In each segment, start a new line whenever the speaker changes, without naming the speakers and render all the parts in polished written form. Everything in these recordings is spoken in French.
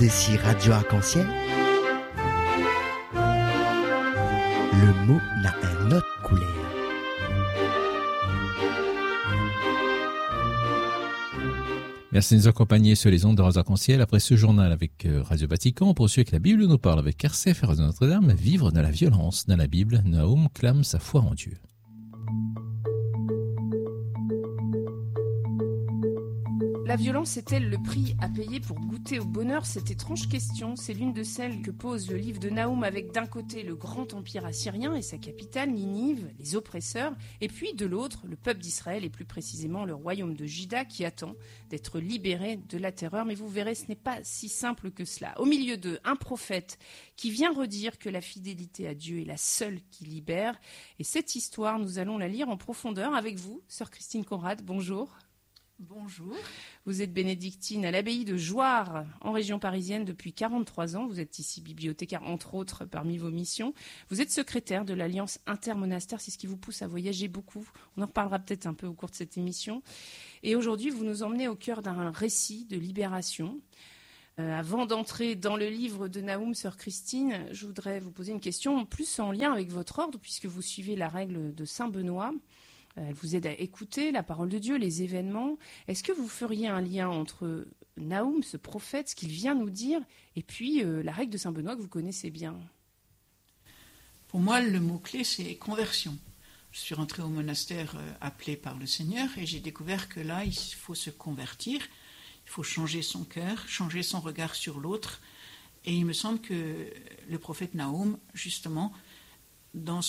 RDC Radio Arc-en-Ciel, le mot n'a un autre couleur.
Merci de nous accompagner sur les ondes de Radio Arc-en-Ciel. Après ce journal avec Radio Vatican, on poursuit avec la Bible nous parle avec RCF et Radio Notre-Dame. Vivre dans la violence. Dans la Bible, Nahum clame sa foi en Dieu.
La violence est-elle le prix à payer pour goûter au bonheur? Cette étrange question, c'est l'une de celles que pose le livre de Nahum avec d'un côté le grand empire assyrien et sa capitale Ninive, les oppresseurs, et puis de l'autre le peuple d'Israël et plus précisément le royaume de Juda qui attend d'être libéré de la terreur. Mais vous verrez, ce n'est pas si simple que cela. Au milieu d'eux, un prophète qui vient redire que la fidélité à Dieu est la seule qui libère. Et cette histoire, nous allons la lire en profondeur avec vous, sœur Christine Conrad. Bonjour.
Bonjour.
Vous êtes bénédictine à l'abbaye de Jouarre, en région parisienne, depuis 43 ans. Vous êtes ici bibliothécaire, entre autres, parmi vos missions. Vous êtes secrétaire de l'Alliance intermonastère, c'est ce qui vous pousse à voyager beaucoup. On en reparlera peut-être un peu au cours de cette émission. Et aujourd'hui, vous nous emmenez au cœur d'un récit de libération. Avant d'entrer dans le livre de Nahum, sœur Christine, je voudrais vous poser une question plus en lien avec votre ordre, puisque vous suivez la règle de Saint Benoît. Elle vous aide à écouter la parole de Dieu, les événements. Est-ce que vous feriez un lien entre Nahum, ce prophète, ce qu'il vient nous dire, et puis la règle de Saint Benoît que vous connaissez bien?
Pour moi, le mot-clé, c'est conversion. Je suis rentrée au monastère appelé par le Seigneur et j'ai découvert que là, il faut se convertir, il faut changer son cœur, changer son regard sur l'autre. Et il me semble que le prophète Nahum, justement, dans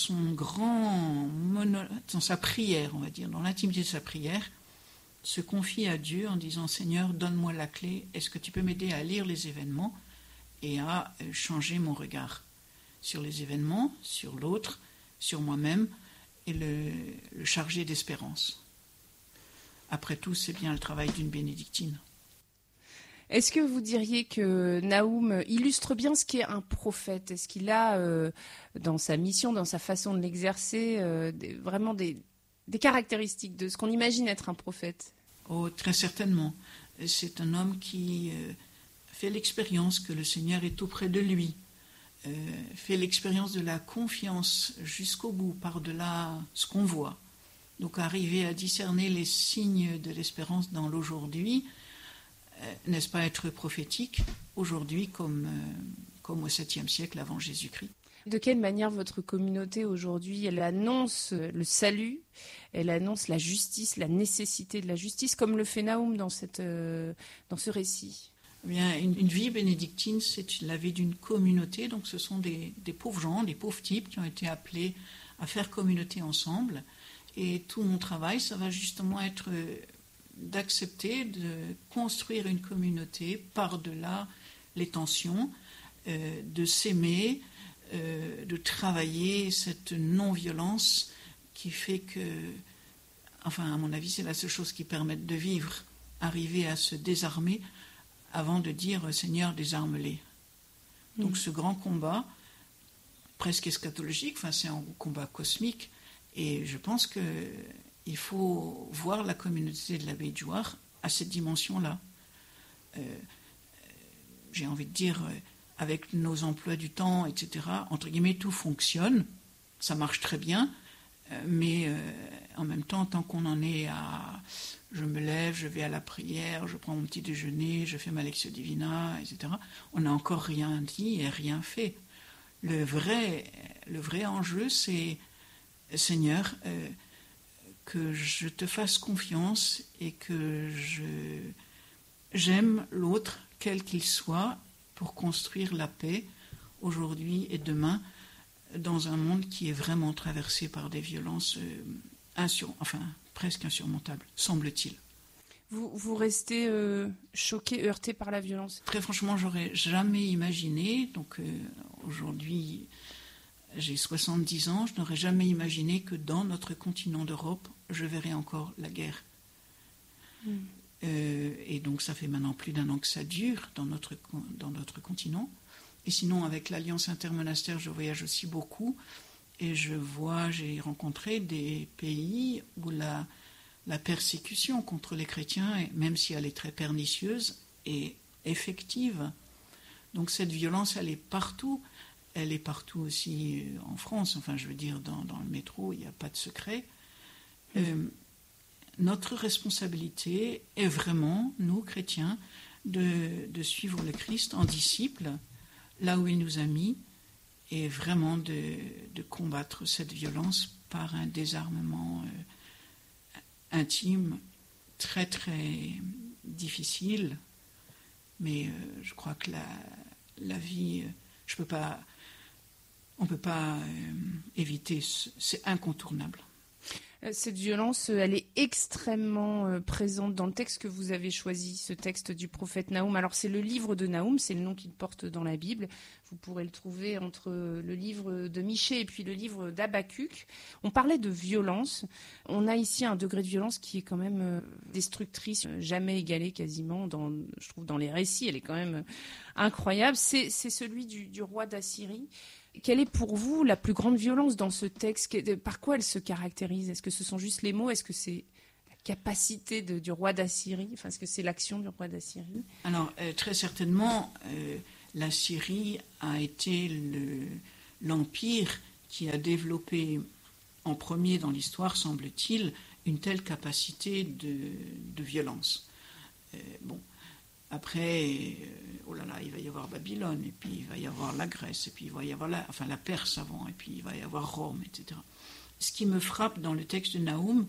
sa prière, on va dire, dans l'intimité de sa prière, se confie à Dieu en disant « Seigneur, donne-moi la clé, est-ce que tu peux m'aider à lire les événements et à changer mon regard sur les événements, sur l'autre, sur moi-même et le charger d'espérance ». Après tout, c'est bien le travail d'une bénédictine.
Est-ce que vous diriez que Nahum illustre bien ce qu'est un prophète? Est-ce qu'il a, dans sa mission, dans sa façon de l'exercer, vraiment des caractéristiques de ce qu'on imagine être un prophète?
Oh, très certainement. C'est un homme qui fait l'expérience que le Seigneur est auprès de lui, fait l'expérience de la confiance jusqu'au bout, par-delà ce qu'on voit. Donc arriver à discerner les signes de l'espérance dans l'aujourd'hui, n'est-ce pas être prophétique aujourd'hui comme au 7e siècle avant Jésus-Christ?
De quelle manière votre communauté aujourd'hui, elle annonce le salut, elle annonce la justice, la nécessité de la justice, comme le fait Nahum dans ce récit?
Eh bien, une vie bénédictine, c'est la vie d'une communauté, donc ce sont des pauvres gens, des pauvres types qui ont été appelés à faire communauté ensemble. Et tout mon travail, ça va justement être d'accepter de construire une communauté par-delà les tensions, de s'aimer, de travailler cette non-violence qui fait que, enfin à mon avis c'est la seule chose qui permette de vivre, arriver à se désarmer avant de dire Seigneur désarme-les. Donc ce grand combat, presque eschatologique, enfin c'est un combat cosmique et je pense que il faut voir la communauté de l'abbaye de Jouarre à cette dimension-là. J'ai envie de dire, avec nos emplois du temps, etc., entre guillemets, tout fonctionne, ça marche très bien, mais en même temps, tant qu'on en est à... Je me lève, je vais à la prière, je prends mon petit déjeuner, je fais ma lectio divina, etc., on n'a encore rien dit et rien fait. Le vrai enjeu, c'est, Seigneur... que je te fasse confiance et que j'aime l'autre, quel qu'il soit, pour construire la paix aujourd'hui et demain dans un monde qui est vraiment traversé par des violences presque insurmontables, semble-t-il.
Vous restez choqué, heurté par la violence?
Très franchement, j'aurais jamais imaginé, donc aujourd'hui... J'ai 70 ans, je n'aurais jamais imaginé que dans notre continent d'Europe, je verrais encore la guerre. Et donc ça fait maintenant plus d'1 an que ça dure dans notre continent. Et sinon, avec l'Alliance intermonastère, je voyage aussi beaucoup. Et j'ai rencontré des pays où la persécution contre les chrétiens, même si elle est très pernicieuse, est effective. Donc cette violence, elle est partout. Elle est partout aussi en France. Enfin, je veux dire, dans le métro, il n'y a pas de secret. Notre responsabilité est vraiment, nous, chrétiens, de suivre le Christ en disciples, là où il nous a mis, et vraiment de combattre cette violence par un désarmement intime, très très difficile. Mais je crois que la vie, on ne peut pas éviter, c'est incontournable.
Cette violence, elle est extrêmement présente dans le texte que vous avez choisi, ce texte du prophète Nahum. Alors c'est le livre de Nahum, c'est le nom qu'il porte dans la Bible. Vous pourrez le trouver entre le livre de Michée et puis le livre d'Habacuc. On parlait de violence. On a ici un degré de violence qui est quand même destructrice, jamais égalé quasiment, je trouve, dans les récits. Elle est quand même incroyable. C'est celui du roi d'Assyrie. Quelle est pour vous la plus grande violence dans ce texte? Par quoi elle se caractérise? Est-ce que ce sont juste les mots? Est-ce que c'est la capacité du roi d'Assyrie? Enfin, est-ce que c'est l'action du roi d'Assyrie?
Alors, très certainement, la Syrie a été l'empire qui a développé en premier dans l'histoire, semble-t-il, une telle capacité de violence. Bon. Après, oh là là, il va y avoir Babylone, et puis il va y avoir la Grèce, et puis il va y avoir la Perse avant, et puis il va y avoir Rome, etc. Ce qui me frappe dans le texte de Nahum,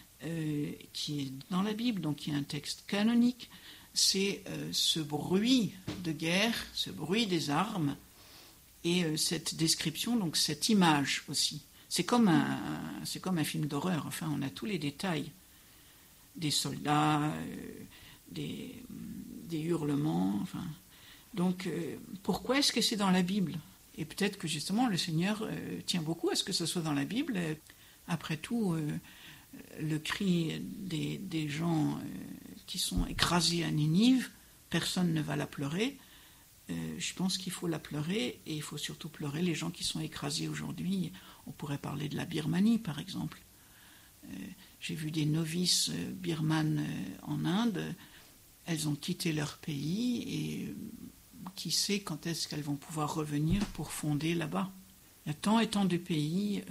qui est dans la Bible, donc qui est un texte canonique, c'est ce bruit de guerre, ce bruit des armes, et cette description, donc cette image aussi. C'est comme un film d'horreur, enfin on a tous les détails, des soldats, des hurlements, enfin. Donc, pourquoi est-ce que c'est dans la Bible? Et peut-être que justement le Seigneur tient beaucoup à ce que ce soit dans la Bible. Après tout, le cri des gens qui sont écrasés à Ninive, personne ne va la pleurer. Je pense qu'il faut la pleurer, et il faut surtout pleurer les gens qui sont écrasés aujourd'hui. On pourrait parler de la Birmanie, par exemple. J'ai vu des novices birmanes en Inde. Elles ont quitté leur pays, et qui sait quand est-ce qu'elles vont pouvoir revenir pour fonder là-bas. Il y a tant et tant de pays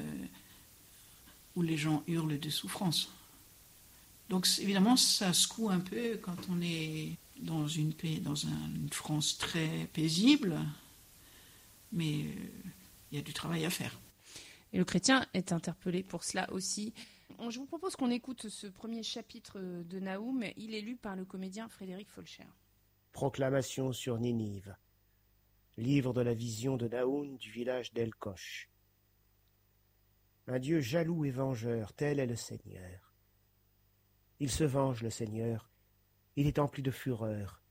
où les gens hurlent de souffrance. Donc évidemment, ça secoue un peu quand on est dans une France très paisible, mais il y a du travail à faire.
Et le chrétien est interpellé pour cela aussi. Je vous propose qu'on écoute ce premier chapitre de Nahum. Il est lu par le comédien Frédéric Folcher.
Proclamation sur Ninive. Livre de la vision de Nahum du village d'El-Kosh. Un Dieu jaloux et vengeur, tel est le Seigneur. Il se venge, le Seigneur. Il est empli de fureur.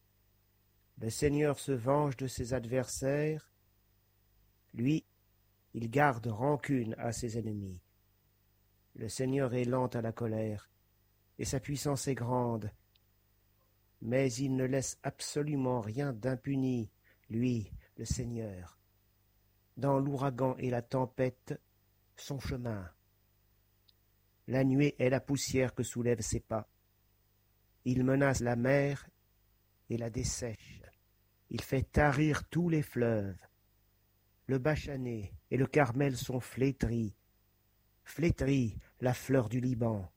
Le Seigneur se venge de ses adversaires. Lui, il garde rancune à ses ennemis. Le Seigneur est lent à la colère, et sa puissance est grande. Mais il ne laisse absolument rien d'impuni, lui, le Seigneur. Dans l'ouragan et la tempête, son chemin. La nuée est la poussière que soulèvent ses pas. Il menace la mer et la dessèche. Il fait tarir tous les fleuves. Le Bachané et le Carmel sont flétris. Flétrit la fleur du Liban.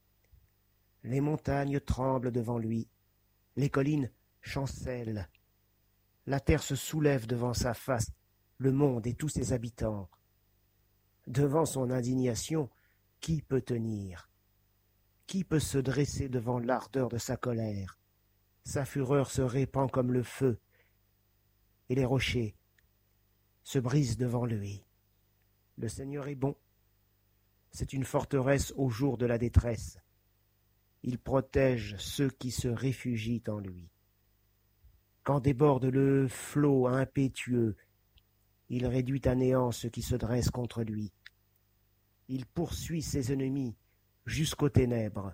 Les montagnes tremblent devant lui, les collines chancellent. La terre se soulève devant sa face, le monde et tous ses habitants. Devant son indignation, qui peut tenir? Qui peut se dresser devant l'ardeur de sa colère? Sa fureur se répand comme le feu, et les rochers se brisent devant lui. Le Seigneur est bon. C'est une forteresse au jour de la détresse. Il protège ceux qui se réfugient en lui. Quand déborde le flot impétueux, il réduit à néant ceux qui se dressent contre lui. Il poursuit ses ennemis jusqu'aux ténèbres.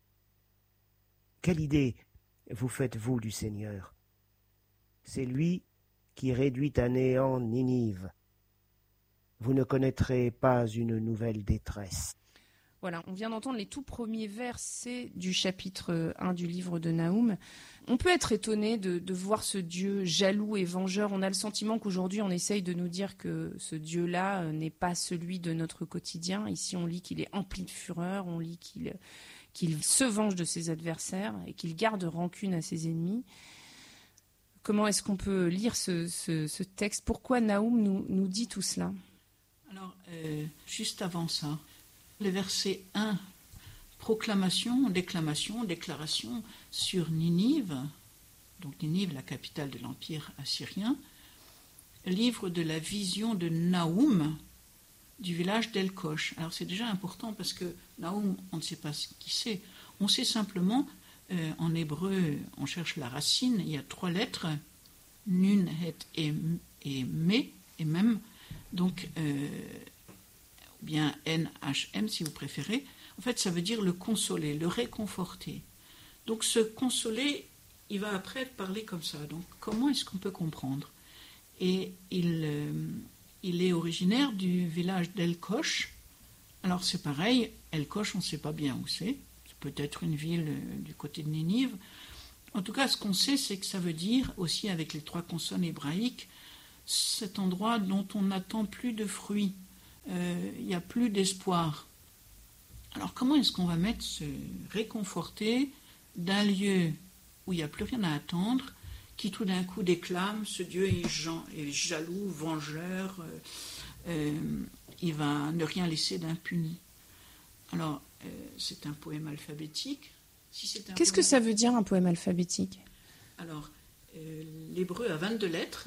Quelle idée vous faites-vous du Seigneur? C'est lui qui réduit à néant Ninive. Vous ne connaîtrez pas une nouvelle détresse.
Voilà, on vient d'entendre les tout premiers versets du chapitre 1 du livre de Naoum. On peut être étonné de voir ce Dieu jaloux et vengeur. On a le sentiment qu'aujourd'hui, on essaye de nous dire que ce Dieu-là n'est pas celui de notre quotidien. Ici, on lit qu'il est empli de fureur, on lit qu'il se venge de ses adversaires et qu'il garde rancune à ses ennemis. Comment est-ce qu'on peut lire ce texte? Pourquoi Naoum nous dit tout cela?
Alors, juste avant ça, le verset 1, proclamation, déclaration sur Ninive, donc Ninive, la capitale de l'Empire assyrien, livre de la vision de Naoum du village d'El-Kosh. Alors c'est déjà important parce que Naoum, on ne sait pas qui c'est. On sait simplement, en hébreu, on cherche la racine, il y a 3 lettres, Nun, Het et Me, et même, donc, ou bien N-H-M si vous préférez. En fait, ça veut dire le consoler, le réconforter. Donc ce consoler, il va après parler comme ça. Donc comment est-ce qu'on peut comprendre? Et il est originaire du village d'El-Kosh. Alors c'est pareil, El-Kosh, on ne sait pas bien où c'est. C'est peut-être une ville du côté de Ninive. En tout cas, ce qu'on sait, c'est que ça veut dire, aussi avec les 3 consonnes hébraïques, cet endroit dont on n'attend plus de fruits. Il n'y a plus d'espoir. Alors comment est-ce qu'on va mettre se réconforter d'un lieu où il n'y a plus rien à attendre, qui tout d'un coup déclame, ce Dieu est jaloux, vengeur, il va ne rien laisser d'impuni. Alors, c'est un poème alphabétique.
Qu'est-ce que ça veut dire un poème alphabétique?
Alors, l'hébreu a 22 lettres,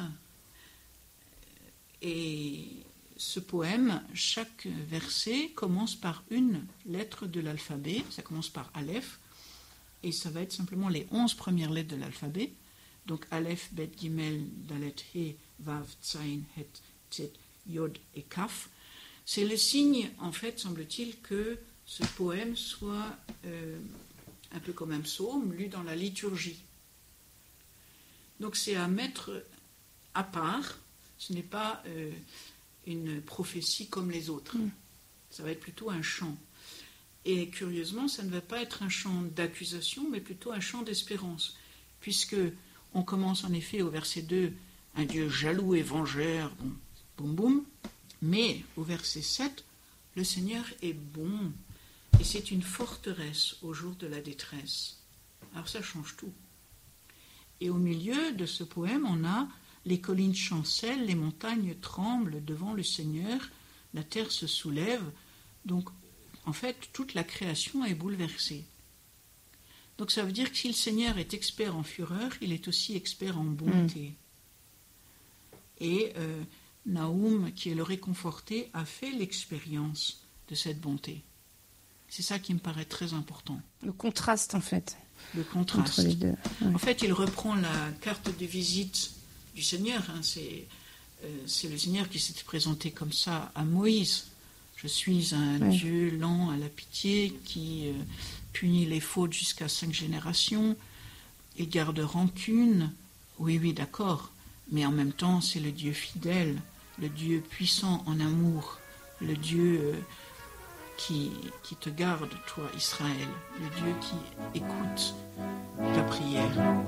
et ce poème, chaque verset commence par une lettre de l'alphabet, ça commence par Aleph, et ça va être simplement les 11 premières lettres de l'alphabet, donc Aleph, Bet, Gimel, Dalet, He, Vav, Tzain, Het, Tet, Yod et Kaf. C'est le signe, en fait, semble-t-il, que ce poème soit un peu comme un psaume, lu dans la liturgie. Donc c'est à mettre à part, ce n'est pas une prophétie comme les autres. Ça va être plutôt un chant. Et curieusement, ça ne va pas être un chant d'accusation, mais plutôt un chant d'espérance, puisque on commence en effet au verset 2, un Dieu jaloux et vengeur, bon, boum boum, mais au verset 7, le Seigneur est bon, et c'est une forteresse au jour de la détresse. Alors ça change tout. Et au milieu de ce poème, on a les collines chancellent, les montagnes tremblent devant le Seigneur, la terre se soulève. Donc, en fait, toute la création est bouleversée. Donc ça veut dire que si le Seigneur est expert en fureur, il est aussi expert en bonté. Et Naoum, qui est le réconforté, a fait l'expérience de cette bonté. C'est ça qui me paraît très important.
Le contraste, en fait.
Le contraste.
Entre les deux. Ouais.
En fait, il reprend la carte de visite du Seigneur. Hein. C'est le Seigneur qui s'est présenté comme ça à Moïse. Je suis un Dieu lent à la pitié qui punit les fautes jusqu'à 5 générations et garde rancune. Oui, d'accord. Mais en même temps, c'est le Dieu fidèle, le Dieu puissant en amour, le Dieu qui te garde, toi, Israël, le Dieu qui écoute ta prière.